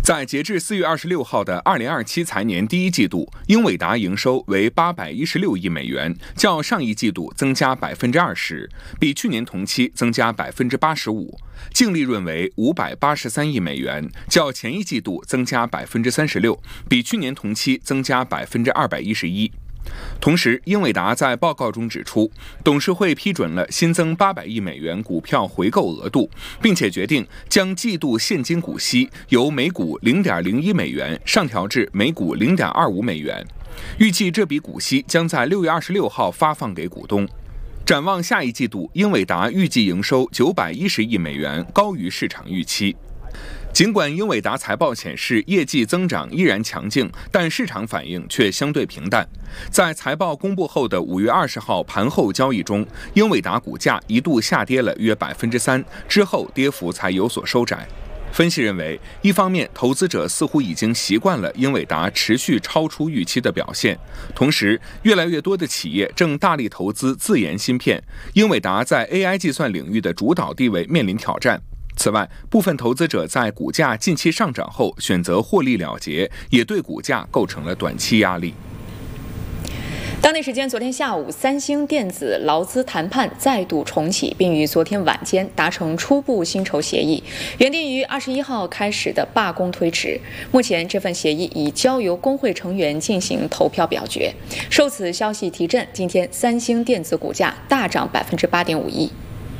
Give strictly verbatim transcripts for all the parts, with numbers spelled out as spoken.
在截至四月二十六号的二零二七财年第一季度，英伟达营收为八百一十六亿美元，较上一季度增加百分之二十，比去年同期增加百分之八十五。净利润为五百八十三亿美元，较前一季度增加百分之三十六，比去年同期增加百分之二百一十一。同时，英伟达在报告中指出，董事会批准了新增八百亿美元股票回购额度，并且决定将季度现金股息由每股零点零一美元上调至每股零点二五美元。预计这笔股息将在六月二十六号发放给股东。展望下一季度，英伟达预计营收九百一十亿美元，高于市场预期。尽管英伟达财报显示业绩增长依然强劲，但市场反应却相对平淡。在财报公布后的五月二十号盘后交易中，英伟达股价一度下跌了约百分之三，之后跌幅才有所收窄。分析认为，一方面投资者似乎已经习惯了英伟达持续超出预期的表现，同时越来越多的企业正大力投资自研芯片，英伟达在 A I 计算领域的主导地位面临挑战。此外，部分投资者在股价近期上涨后选择获利了结，也对股价构成了短期压力。 当地时间昨天下午，三星电子劳资谈判再度重启，并于昨天晚间达成初步薪酬协议，原定于二十一号开始的罢工推迟。目前这份协议已交由工会成员进行投票表决。受此消息提振，今天三星电子股价大涨百分之八点五一。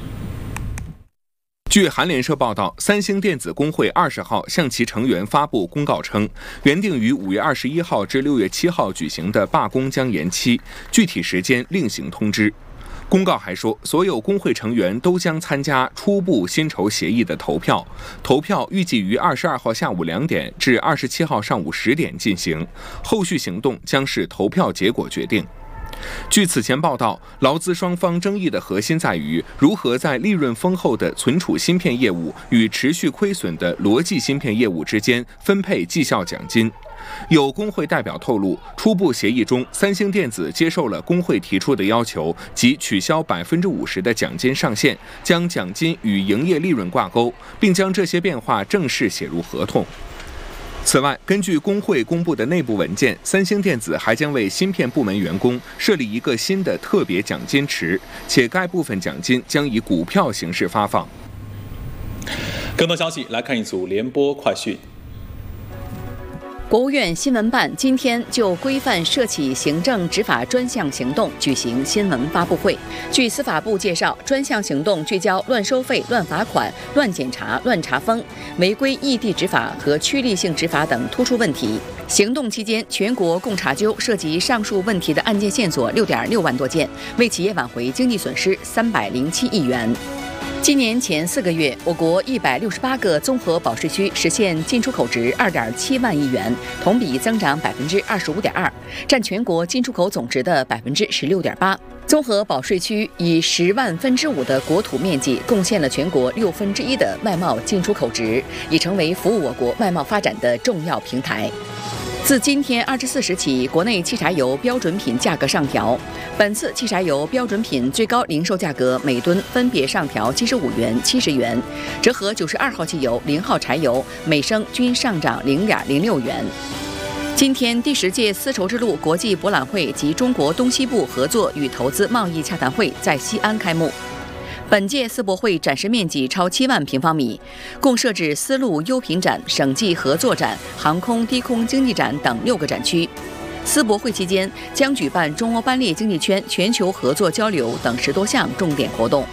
据韩联社报道，三星电子工会二十号向其成员发布公告称，原定于五月二十一号至六月七号举行的罢工将延期，具体时间另行通知。公告还说，所有工会成员都将参加初步薪酬协议的投票，投票预计于二十二号下午两点至二十七号上午十点进行，后续行动将视投票结果决定。据此前报道，劳资双方争议的核心在于如何在利润丰厚的存储芯片业务与持续亏损的逻辑芯片业务之间分配绩效奖金。有工会代表透露，初步协议中，三星电子接受了工会提出的要求，即取消百分之五十的奖金上限，将奖金与营业利润挂钩，并将这些变化正式写入合同。此外，根据工会公布的内部文件，三星电子还将为芯片部门员工设立一个新的特别奖金池，且该部分奖金将以股票形式发放。 更多消息来看一组联播快讯。 国务院新闻办今天就规范涉企行政执法专项行动举行新闻发布会。据司法部介绍，专项行动聚焦乱收费、乱罚款、乱检查、乱查封、违规异地执法和趋利性执法等突出问题。行动期间，全国共查究涉及上述问题的案件线索六点六万多件，为企业挽回经济损失三百零七亿元。今年前四个月，我国一百六十八个综合保税区实现进出口值二点七万亿元，同比增长百分之二十五点二，占全国进出口总值的百分之十六点八。综合保税区以十万分之五的国土面积，贡献了全国六分之一的外贸进出口值，已成为服务我国外贸发展的重要平台。自今天二十四时起，国内汽柴油标准品价格上调。本次汽柴油标准品最高零售价格每吨分别上调七十五元、七十元，折合九十二号汽油、零号柴油每升均上涨零点零六元。今天，第十届丝绸之路国际博览会及中国东西部合作与投资贸易洽谈会在西安开幕。本届丝博会展示面积超七万平方米，共设置丝路优品展、省际合作展、航空低空经济展等六个展区。丝博会期间将举办中欧班列经济圈全球合作交流等十多项重点活动。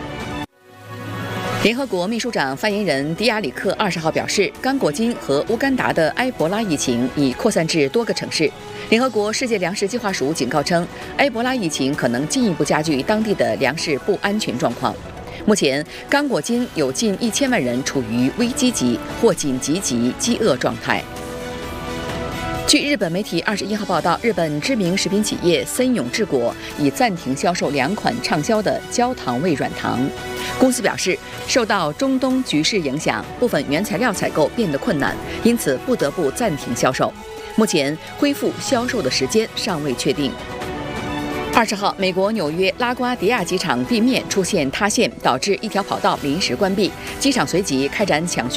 联合国秘书长发言人迪亚里克二十号表示，刚果金和乌干达的埃博拉疫情已扩散至多个城市。联合国世界粮食计划署警告称，埃博拉疫情可能进一步加剧当地的粮食不安全状况。目前，刚果金有近一千万人处于危机级或紧急级饥饿状态。据日本媒体二十一号报道，日本知名食品企业森永制果已暂停销售两款畅销的焦糖味软糖。公司表示，受到中东局势影响，部分原材料采购变得困难，因此不得不暂停销售。目前恢复销售的时间尚未确定。二十号，美国纽约拉瓜迪亚机场地面出现塌陷，导致一条跑道临时关闭，机场随即开展抢修